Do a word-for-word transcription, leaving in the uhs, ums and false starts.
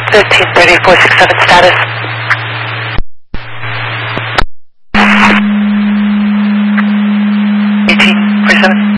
thirteen thirty, four six seven status. eighteen forty-seven.